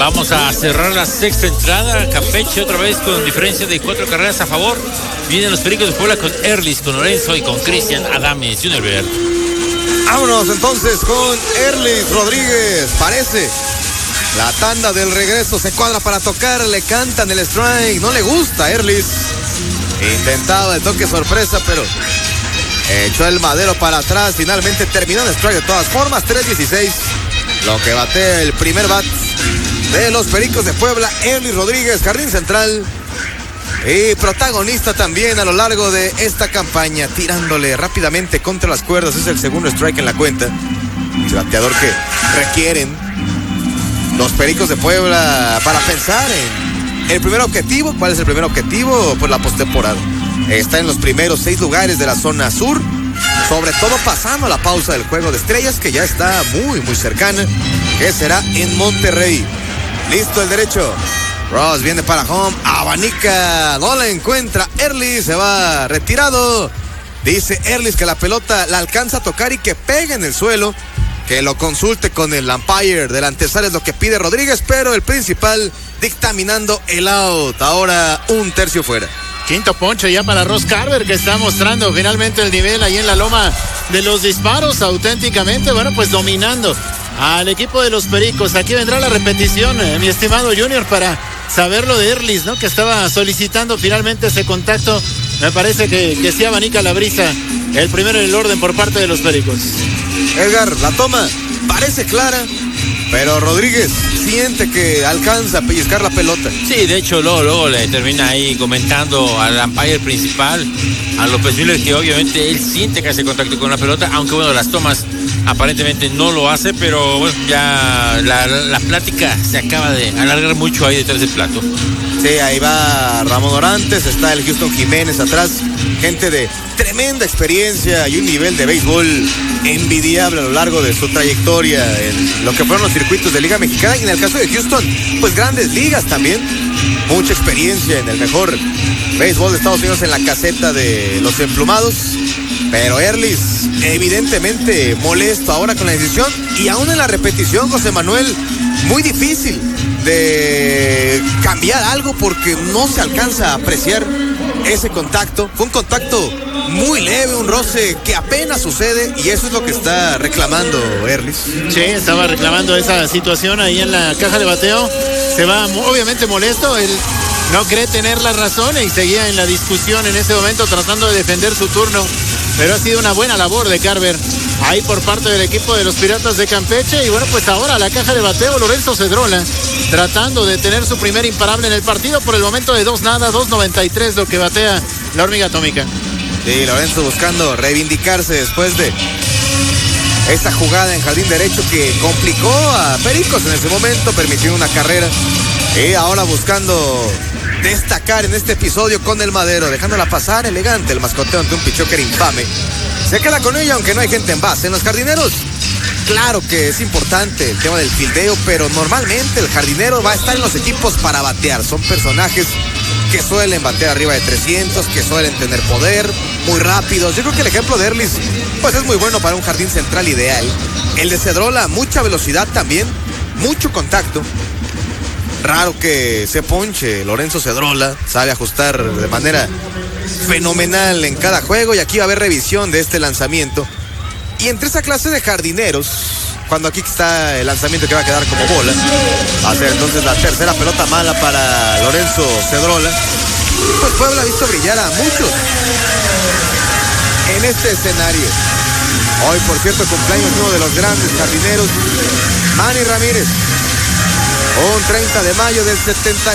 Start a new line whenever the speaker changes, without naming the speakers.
Vamos a cerrar la sexta entrada. Campeche otra vez con diferencia de 4 carreras a favor. Vienen los Pericos de Puebla con Erlis, con Lorenzo y con Cristian Adames Jr.
Vámonos entonces con Erlis Rodríguez. Parece la tanda del regreso, se cuadra para tocar, le cantan el strike. No le gusta a Erlis. Intentaba el toque sorpresa, pero echó el madero para atrás. Finalmente terminó el strike de todas formas. 3-16. Lo que batea el primer bat de los Pericos de Puebla, Erlis Rodríguez, jardín central. Y protagonista también a lo largo de esta campaña, tirándole rápidamente contra las cuerdas. Es el segundo strike en la cuenta. El bateador que requieren los Pericos de Puebla para pensar en el primer objetivo. ¿Cuál es el primer objetivo? Pues la postemporada. Está en los primeros 6 lugares de la zona sur. Sobre todo pasando a la pausa del Juego de Estrellas, que ya está muy cercana, que será en Monterrey. Listo el derecho. Ross viene para home, abanica, no la encuentra. Erlis se va retirado. Dice Erlis que la pelota la alcanza a tocar y que pegue en el suelo. Que lo consulte con el umpire del antesala, es lo que pide Rodríguez, pero el principal dictaminando el out. Ahora un tercio fuera.
Quinto ponche ya para Ross Carver, que está mostrando finalmente el nivel ahí en la loma de los disparos, auténticamente, bueno, pues dominando al equipo de los Pericos. Aquí vendrá la repetición, mi estimado Junior, para saber lo de Erlis, ¿no? Que estaba solicitando finalmente ese contacto. Me parece que sí abanica la brisa. El primero en el orden por parte de los Pericos.
Edgar, la toma parece clara, pero Rodríguez siente que alcanza a pellizcar la pelota.
Sí, de hecho luego le termina ahí comentando al umpire principal, a López Miller, que obviamente él siente que hace contacto con la pelota, aunque bueno, las tomas aparentemente no lo hace, pero bueno, ya la plática se acaba de alargar mucho ahí detrás del plato.
Sí, ahí va Ramón Orantes, está el Houston Jiménez atrás, gente de tremenda experiencia y un nivel de béisbol envidiable a lo largo de su trayectoria en lo que fueron los circuitos de Liga Mexicana, y en el caso de Houston, pues grandes ligas también, mucha experiencia en el mejor béisbol de Estados Unidos en la caseta de los emplumados. Pero Erlis evidentemente molesto ahora con la decisión, y aún en la repetición, José Manuel, muy difícil de cambiar algo porque no se alcanza a apreciar ese contacto. Fue un contacto muy leve, un roce que apenas sucede, y eso es lo que está reclamando Erlis.
Sí, estaba reclamando esa situación ahí en la caja de bateo. Se va obviamente molesto, él no cree tener la razón y seguía en la discusión en ese momento tratando de defender su turno. Pero ha sido una buena labor de Carver ahí por parte del equipo de los Piratas de Campeche. Y bueno, pues ahora la caja de bateo, Lorenzo Cedrola, tratando de tener su primer imparable en el partido. Por el momento de 2-93 lo que batea la hormiga atómica.
Sí, Lorenzo buscando reivindicarse después de esta jugada en jardín derecho que complicó a Pericos en ese momento, permitió una carrera. Y ahora buscando destacar en este episodio con el madero, dejándola pasar elegante el mascoteo ante un pitchocker infame. Se queda con ella aunque no hay gente en base. En los jardineros, claro que es importante el tema del fildeo, pero normalmente el jardinero va a estar en los equipos para batear. Son personajes que suelen batear arriba de 300, que suelen tener poder, muy rápidos. Yo creo que el ejemplo de Erlis pues es muy bueno para un jardín central ideal. El de Cedrola, mucha velocidad también, mucho contacto. Raro que se ponche Lorenzo Cedrola, sabe ajustar de manera fenomenal en cada juego, y aquí va a haber revisión de este lanzamiento. Y entre esa clase de jardineros, cuando aquí está el lanzamiento que va a quedar como bola, va a ser entonces la tercera pelota mala para Lorenzo Cedrola. Pues Puebla ha visto brillar a muchos en este escenario. Hoy, por cierto, cumpleaños uno de los grandes jardineros, Manny Ramírez. Un 30 de mayo del 70.